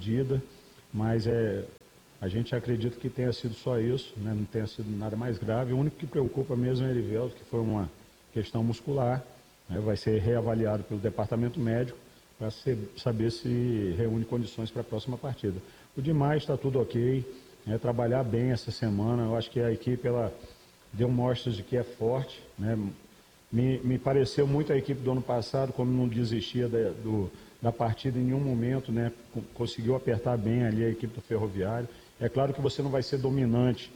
medida, mas a gente acredita que tenha sido só isso, né? Não tenha sido nada mais grave. O único que preocupa mesmo é o Erivelto, que foi uma questão muscular, né? Vai ser reavaliado pelo departamento médico para saber se reúne condições para a próxima partida. O demais está tudo ok, né? Trabalhar bem essa semana, eu acho que a equipe ela deu mostras de que é forte, né? Me pareceu muito a equipe do ano passado, como não desistia da partida em nenhum momento, né? Conseguiu apertar bem ali a equipe do Ferroviário. É claro que você não vai ser dominante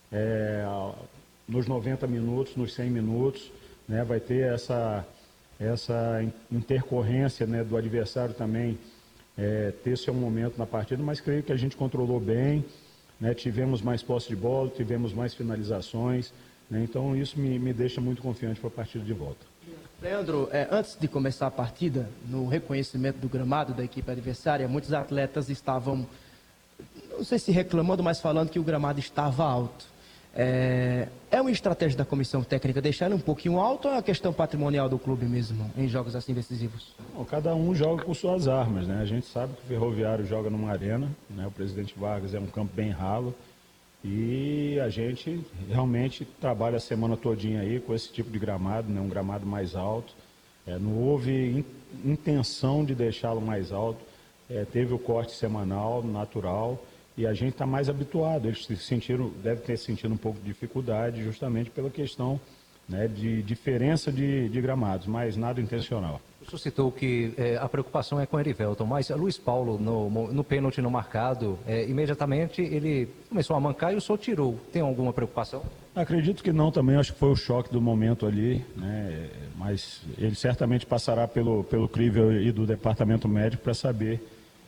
nos 90 minutos, nos 100 minutos, né? Vai ter essa intercorrência, né, do adversário também ter seu momento na partida, mas creio que a gente controlou bem, né? Tivemos mais posse de bola, tivemos mais finalizações, né? Então isso me deixa muito confiante para a partida de volta. Leandro, antes de começar a partida, no reconhecimento do gramado da equipe adversária, muitos atletas estavam, não sei se reclamando, mas falando que o gramado estava alto. É uma estratégia da comissão técnica deixar ele um pouquinho alto ou é uma questão patrimonial do clube mesmo, em jogos assim decisivos? Bom, cada um joga com suas armas, né? A gente sabe que o Ferroviário joga numa arena, né? O Presidente Vargas é um campo bem ralo e a gente realmente trabalha a semana todinha aí com esse tipo de gramado, né? Um gramado mais alto. Não houve intenção de deixá-lo mais alto, teve o corte semanal, natural, e a gente está mais habituado. Eles devem ter sentido um pouco de dificuldade justamente pela questão, né, de diferença de gramados, mas nada intencional. O senhor citou que a preocupação é com o Erivelton, mas Luiz Paulo, no pênalti não marcado, imediatamente ele começou a mancar e o senhor tirou. Tem alguma preocupação? Acredito que não também, acho que foi o choque do momento ali, né? Mas ele certamente passará pelo crivo e do departamento médico para saber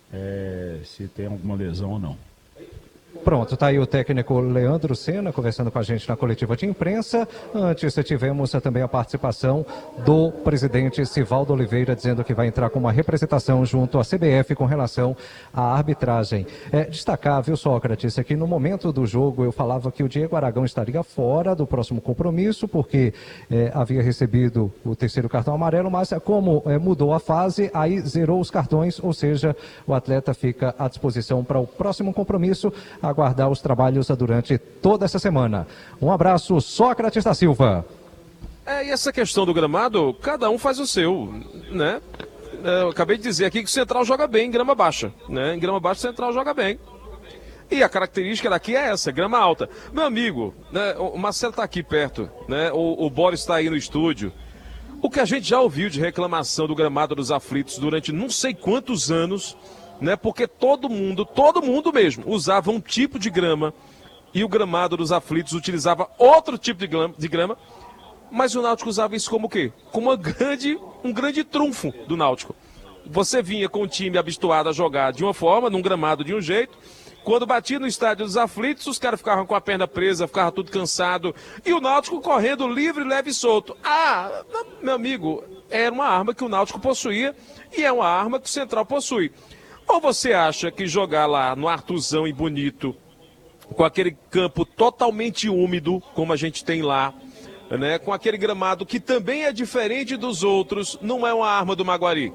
se tem alguma lesão ou não. Pronto, está aí o técnico Leandro Senna conversando com a gente na coletiva de imprensa. Antes tivemos também a participação do presidente Sivaldo Oliveira dizendo que vai entrar com uma representação junto à CBF com relação à arbitragem. Destacar, viu, Sócrates, que no momento do jogo eu falava que o Diego Aragão estaria fora do próximo compromisso porque havia recebido o terceiro cartão amarelo, mas como mudou a fase, aí zerou os cartões, ou seja, o atleta fica à disposição para o próximo compromisso, aguardar os trabalhos durante toda essa semana. Um abraço, Sócrates da Silva. E essa questão do gramado, cada um faz o seu, né? Eu acabei de dizer aqui que o Central joga bem em grama baixa, né? Em grama baixa o Central joga bem. E a característica daqui é essa, grama alta. Meu amigo, né, o Marcelo está aqui perto, né? O Boris está aí no estúdio. O que a gente já ouviu de reclamação do gramado dos aflitos durante não sei quantos anos, né? Porque todo mundo mesmo, usava um tipo de grama e o gramado dos aflitos utilizava outro tipo de grama, mas o Náutico usava isso como o quê? Como um grande trunfo do Náutico. Você vinha com o time habituado a jogar de uma forma, num gramado de um jeito, quando batia no estádio dos aflitos, os caras ficavam com a perna presa, ficavam tudo cansado, e o Náutico correndo livre, leve e solto. Meu amigo, era uma arma que o Náutico possuía e é uma arma que o Central possui. Ou você acha que jogar lá no Artuzão e Bonito, com aquele campo totalmente úmido, como a gente tem lá, né, com aquele gramado que também é diferente dos outros, não é uma arma do Maguari?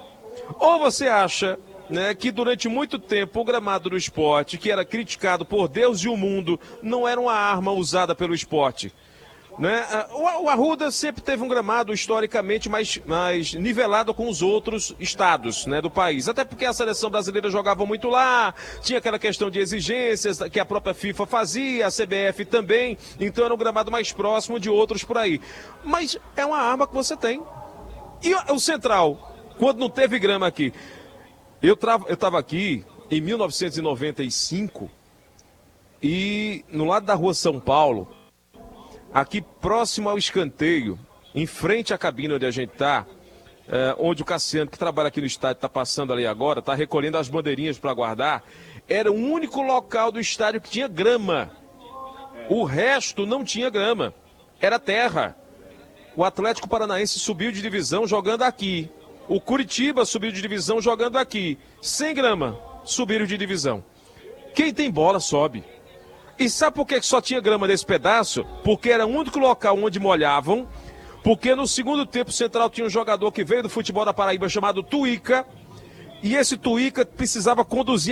Ou você acha, né, que durante muito tempo o gramado do esporte, que era criticado por Deus e o mundo, não era uma arma usada pelo esporte? Né? O Arruda sempre teve um gramado historicamente mais nivelado com os outros estados, né, do país, até porque a seleção brasileira jogava muito lá, tinha aquela questão de exigências que a própria FIFA fazia, a CBF também, então era um gramado mais próximo de outros por aí, mas é uma arma que você tem. E o Central, quando não teve grama aqui, eu estava aqui em 1995 e no lado da rua São Paulo, aqui próximo ao escanteio, em frente à cabine onde a gente está, onde o Cassiano, que trabalha aqui no estádio, está passando ali agora, está recolhendo as bandeirinhas para guardar, era o único local do estádio que tinha grama. O resto não tinha grama, era terra. O Atlético Paranaense subiu de divisão jogando aqui. O Curitiba subiu de divisão jogando aqui. Sem grama, subiram de divisão. Quem tem bola sobe. E sabe por que só tinha grama nesse pedaço? Porque era o único local onde molhavam, porque no segundo tempo o Central tinha um jogador que veio do futebol da Paraíba chamado Tuíca, e esse Tuíca precisava conduzir